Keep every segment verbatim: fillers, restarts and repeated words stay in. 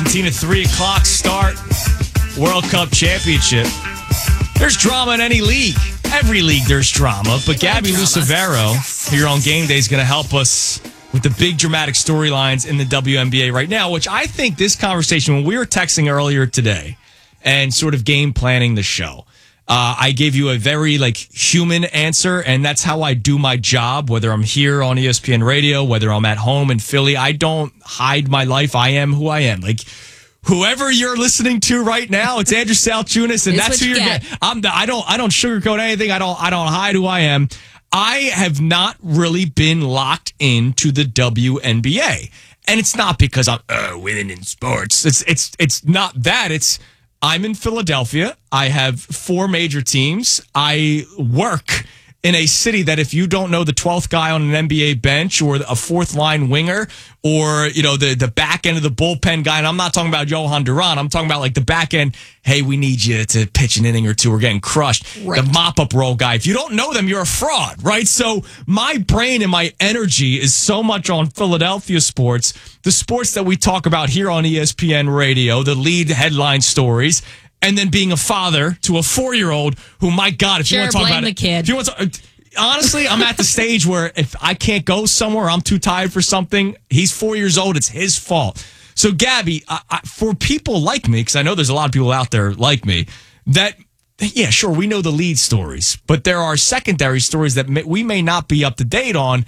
Argentina, three o'clock start. World Cup Championship. There's drama in any league. Every league there's drama. But Gabby Lucevero here on Game Day is going to help us with the big dramatic storylines in the W N B A right now, which I think this conversation, when we were texting earlier today and sort of game planning the show, uh, I gave you a very like human answer, and that's how I do my job, whether I'm here on E S P N Radio, whether I'm at home in Philly. I don't hide my life. I am who I am. Like, whoever you're listening to right now, it's Andrew Salchunas, and It's that's who what you're you getting. get. I'm the, I don't I don't sugarcoat anything. I don't I don't hide who I am. I have not really been locked into the W N B A, and it's not because I'm uh, winning in sports. It's it's it's not that. It's I'm in Philadelphia. I have four major teams. I work in a city that if you don't know the twelfth guy on an N B A bench or a fourth line winger or, you know, the, the back end of the bullpen guy, and I'm not talking about Johan Duran, I'm talking about like the back end, hey, we need you to pitch an inning or two, we're getting crushed. Right. The mop-up role guy. If you don't know them, you're a fraud, right? So my brain and my energy is so much on Philadelphia sports, the sports that we talk about here on E S P N Radio, the lead headline stories, and then being a father to a four-year-old who, my God, if Sure, you want to talk blame about the it, kid. if you want to, honestly, I'm at the stage where if I can't go somewhere, I'm too tired for something. He's four years old. It's his fault. So, Gabby, I, I, for people like me, because I know there's a lot of people out there like me, that, yeah, sure, we know the lead stories, but there are secondary stories that may, we may not be up to date on.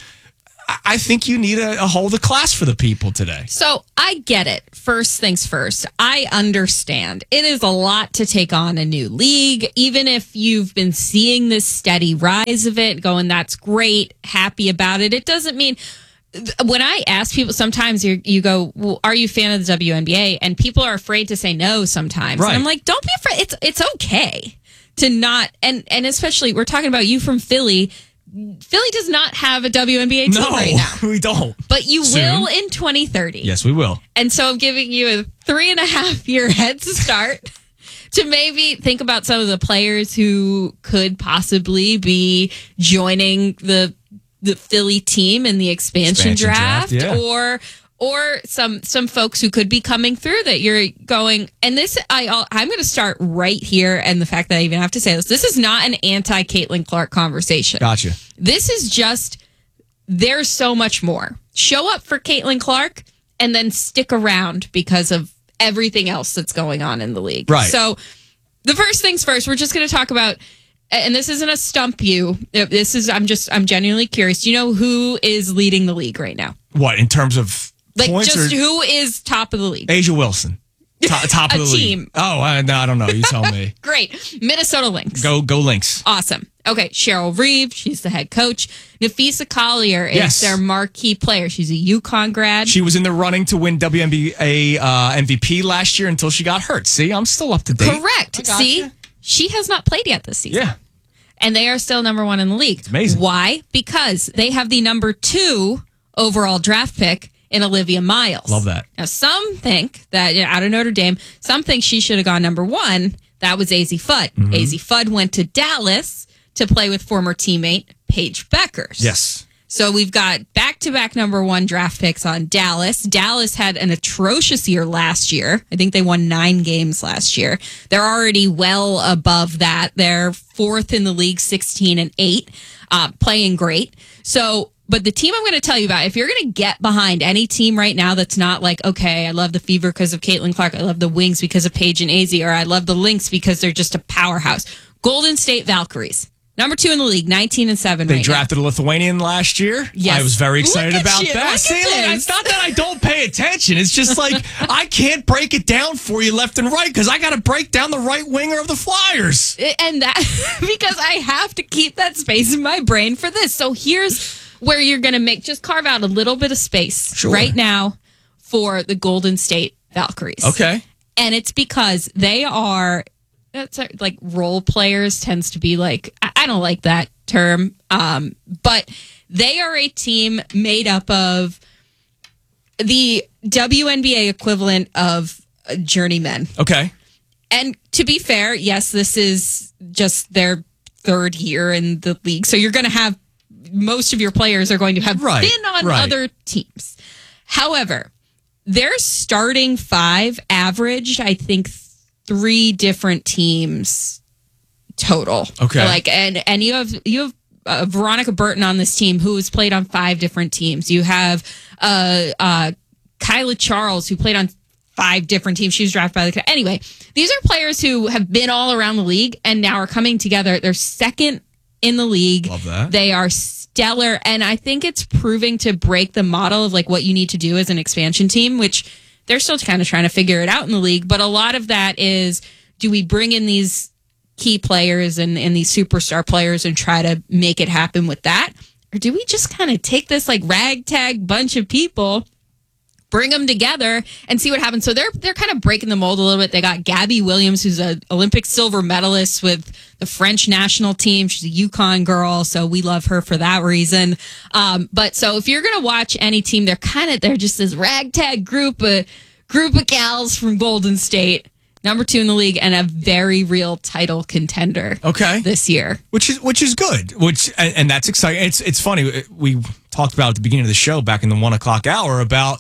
I think you need a, a hold of class for the people today. So I get it. First things first. I understand. It is a lot to take on a new league. Even if you've been seeing this steady rise of it, going, that's great, happy about it. It doesn't mean... When I ask people, sometimes you you go, well, are you a fan of the W N B A? And people are afraid to say no sometimes. Right. And I'm like, don't be afraid. It's it's okay to not... And, and especially, we're talking about you from Philly. Philly does not have a W N B A team No, right now. we don't. But you Soon. will in twenty thirty. Yes, we will. And so I'm giving you a three and a half year head start to maybe think about some of the players who could possibly be joining the the Philly team in the expansion, Expansion draft, draft, yeah. or or some some folks who could be coming through that you're going. And this, I I'm going to start right here. And the fact that I even have to say this, this is not an anti Caitlin Clark conversation. Gotcha. This is just, there's so much more. Show up for Caitlin Clark and then stick around because of everything else that's going on in the league. Right. So the first things first, we're just going to talk about, and this isn't a stump you. This is, I'm just, I'm genuinely curious. Do you know who is leading the league right now? What, in terms of Like points just or who is top of the league? Asia Wilson? Top, top of A the team. league. Oh, I, no, I don't know. You tell me. Great. Minnesota Lynx. Go, go Lynx. Awesome. Okay, Cheryl Reeve, she's the head coach. Nafisa Collier is Yes. their marquee player. She's a UConn grad. She was in the running to win W N B A uh, M V P last year until she got hurt. See, I'm still up to date. Correct. I gotcha. See, she has not played yet this season. Yeah. And they are still number one in the league. It's amazing. Why? Because they have the number two overall draft pick in Olivia Miles. Love that. Now, some think that, you know, out of Notre Dame, some think she should have gone number one. That was A Z Fudd. Mm-hmm. A Z Fudd went to Dallas to play with former teammate Paige Beckers. Yes. So we've got back-to-back number one draft picks on Dallas. Dallas had an atrocious year last year. I think they won nine games last year. They're already well above that. They're fourth in the league, sixteen and eight, uh, playing great. So, but the team I'm going to tell you about, if you're going to get behind any team right now that's not like, okay, I love the Fever because of Caitlin Clark, I love the Wings because of Paige and A Z, or I love the Lynx because they're just a powerhouse. Golden State Valkyries. Number two in the league, nineteen and seven. They right drafted a Lithuanian last year. Yes. I was very excited Look at about you. that. Look at See, look, this. it's not that I don't pay attention. It's just like I can't break it down for you left and right because I got to break down the right winger of the Flyers. now. And that, because I have to keep that space in my brain for this. So here's where you're going to make, just carve out a little bit of space Sure. right now for the Golden State Valkyries. Okay. And it's because they are, that's like role players tends to be like, I, I don't like that term, um, but they are a team made up of the W N B A equivalent of uh, journeymen. Okay. And to be fair, yes, this is just their third year in the league. So you're going to have, most of your players are going to have Right, been on right. other teams. However, their starting five averaged, I think, three different teams total. Okay. Like, and, and you have, you have, Uh, Veronica Burton on this team who has played on five different teams. You have uh, uh, Kyla Charles who played on five different teams. She was drafted by the... Anyway, these are players who have been all around the league and now are coming together. They're second in the league. Love that. They are stellar. And I think it's proving to break the model of like what you need to do as an expansion team, which they're still kind of trying to figure it out in the league. But a lot of that is, do we bring in these key players and, and these superstar players and try to make it happen with that? Or do we just kind of take this like ragtag bunch of people, bring them together and see what happens? So they're they're kind of breaking the mold a little bit. They got Gabby Williams, who's an Olympic silver medalist with the French national team. She's a Yukon girl, so we love her for that reason. Um, but so if you're going to watch any team, they're kind of, they're just this ragtag group of, group of gals from Golden State. Number two in the league and a very real title contender. Okay. This year, which is which is good. Which and, and that's exciting. It's it's funny. We talked about at the beginning of the show back in the one o'clock hour about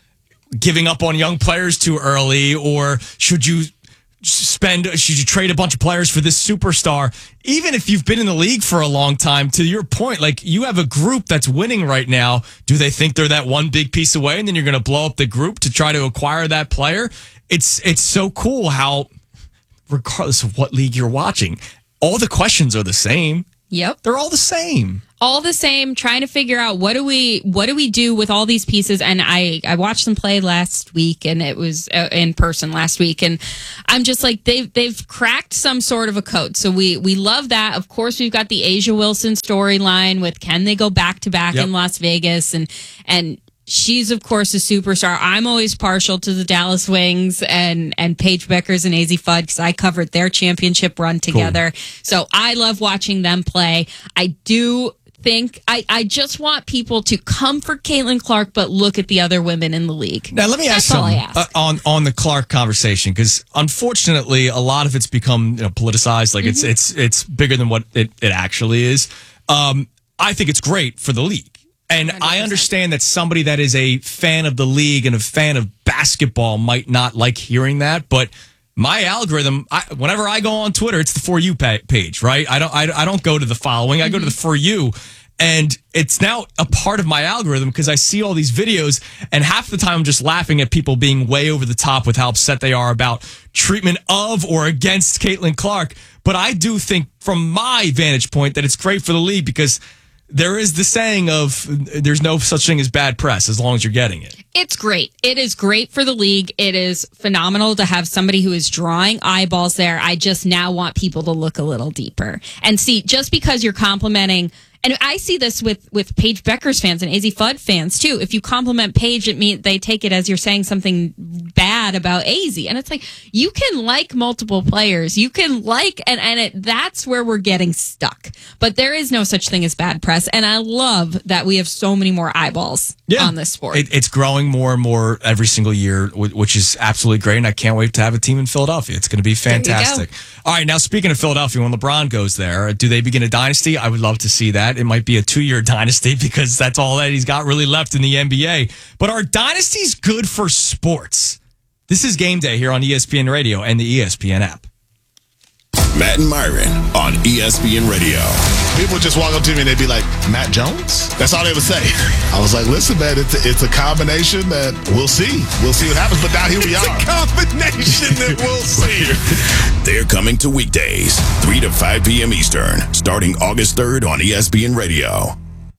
giving up on young players too early, or should you spend? Should you trade a bunch of players for this superstar? Even if you've been in the league for a long time, to your point, like you have a group that's winning right now. Do they think they're that one big piece away, and then you're going to blow up the group to try to acquire that player? It's it's so cool how, regardless of what league you're watching, all the questions are the same. Yep. They're all the same. All the same, trying to figure out what do we what do we do with all these pieces. And I, I watched them play last week, and it was uh, in person last week. And I'm just like, they've, they've cracked some sort of a code. So we, we love that. Of course, we've got the Asia Wilson storyline with can they go back to back in Las Vegas? And, and, she's, of course, a superstar. I'm always partial to the Dallas Wings and, and Paige Beckers and A Z Fudd because I covered their championship run together. Cool. So I love watching them play. I do think, I, I just want people to come for Caitlin Clark, but look at the other women in the league. Now, let me That's ask something ask. Uh, on, on the Clark conversation, because unfortunately, a lot of it's become you know, politicized. Like mm-hmm. it's it's it's bigger than what it, it actually is. Um, I think it's great for the league. And one hundred percent. I understand that somebody that is a fan of the league and a fan of basketball might not like hearing that, but my algorithm, I, whenever I go on Twitter, it's the For You pa- page, right? I don't, I, I don't go to the following. I mm-hmm. go to the For You, and it's now a part of my algorithm because I see all these videos, and half the time I'm just laughing at people being way over the top with how upset they are about treatment of or against Caitlin Clark. But I do think, from my vantage point, that it's great for the league because there is the saying of there's no such thing as bad press as long as you're getting it. It's great. It is great for the league. It is phenomenal to have somebody who is drawing eyeballs there. I just now want people to look a little deeper and see, just because you're complimenting, and I see this with, with Paige Beckers fans and A Z Fudd fans too. If you compliment Paige, it means they take it as you're saying something bad about A Z. And it's like, you can like multiple players. You can like, and, and it, that's where we're getting stuck. But there is no such thing as bad press. And I love that we have so many more eyeballs yeah. on this sport. It, it's growing more and more every single year, which is absolutely great. And I can't wait to have a team in Philadelphia. It's going to be fantastic. All right. Now, speaking of Philadelphia, when LeBron goes there, do they begin a dynasty? I would love to see that. It might be a two-year dynasty because that's all that he's got really left in the N B A. But are dynasties good for sports? This is Game Day here on E S P N Radio and the E S P N app. Matt and Myron on E S P N Radio. People would just walk up to me and they'd be like, Matt Jones? That's all they would say. I was like, listen, man, it's a, it's a combination that we'll see. We'll see what happens. But now here we it's are. It's a combination that we'll see. They're coming to weekdays, three to five p.m. Eastern, starting August third on E S P N Radio.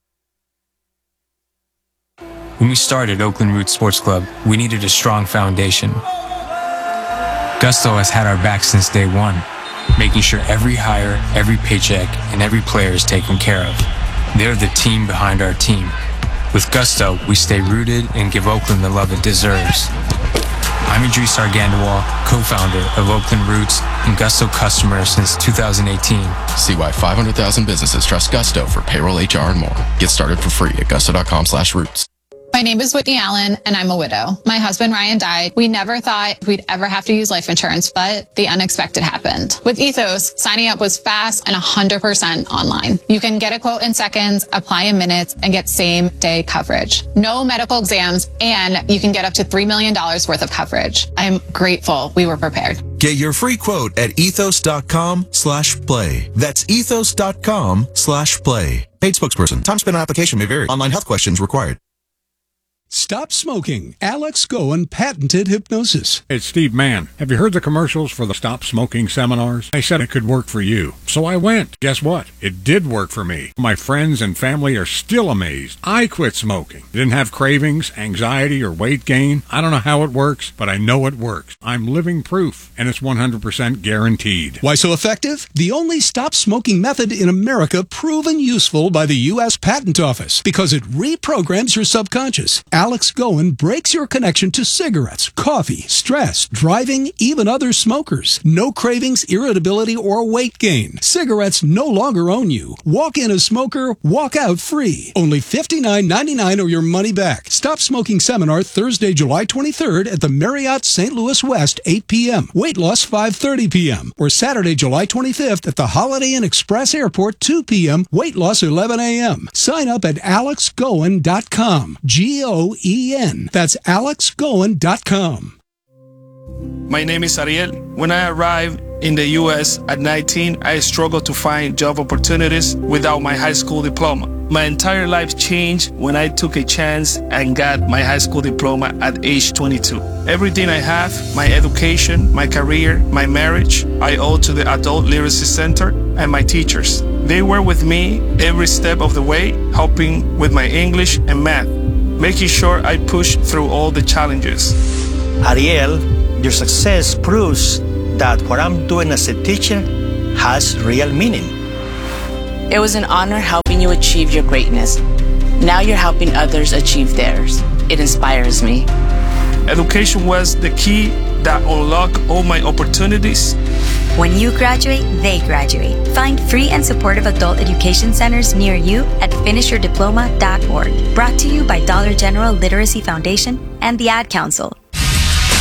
When we started Oakland Roots Sports Club, we needed a strong foundation. Gusto has had our back since day one, making sure every hire, every paycheck, and every player is taken care of. They're the team behind our team. With Gusto, we stay rooted and give Oakland the love it deserves. I'm Idris Argandawal, co-founder of Oakland Roots and Gusto customer since two thousand eighteen. See why five hundred thousand businesses trust Gusto for payroll, H R, and more. Get started for free at gusto.com slash roots. My My name is Whitney Allen, and I'm a widow. My husband, Ryan, died. We never thought we'd ever have to use life insurance, but the unexpected happened. With Ethos, signing up was fast and one hundred percent online. You can get a quote in seconds, apply in minutes, and get same-day coverage. No medical exams, and you can get up to three million dollars worth of coverage. I'm grateful we were prepared. Get your free quote at ethos.com slash play. That's ethos.com slash play. Paid spokesperson. Time spent on application may vary. Online health questions required. Stop smoking. Alex Goen patented hypnosis. It's Steve Mann. Have you heard the commercials for the Stop Smoking seminars? They said it could work for you. So I went. Guess what? It did work for me. My friends and family are still amazed. I quit smoking. Didn't have cravings, anxiety, or weight gain. I don't know how it works, but I know it works. I'm living proof, and it's one hundred percent guaranteed. Why so effective? The only stop smoking method in America proven useful by the U S Patent Office because it reprograms your subconscious. Alex Goen breaks your connection to cigarettes, coffee, stress, driving, even other smokers. No cravings, irritability, or weight gain. Cigarettes no longer own you. Walk in a smoker, walk out free. Only fifty-nine ninety-nine or your money back. Stop Smoking Seminar Thursday, July twenty-third at the Marriott Saint Louis West, eight p.m. Weight loss five thirty p.m. Or Saturday, July twenty-fifth at the Holiday Inn Express Airport, two p.m. Weight loss eleven a.m. Sign up at alex goen dot com. G O E N. That's alex goen dot com. My name is Ariel. When I arrived in the U S at nineteen, I struggled to find job opportunities without my high school diploma. My entire life changed when I took a chance and got my high school diploma at age twenty-two. Everything I have, my education, my career, my marriage, I owe to the Adult Literacy Center and my teachers. They were with me every step of the way, helping with my English and math, making sure I push through all the challenges. Ariel, your success proves that what I'm doing as a teacher has real meaning. It was an honor helping you achieve your greatness. Now you're helping others achieve theirs. It inspires me. Education was the key that unlocked all my opportunities. When you graduate, they graduate. Find free and supportive adult education centers near you at finish your diploma dot org. Brought to you by Dollar General Literacy Foundation and the Ad Council.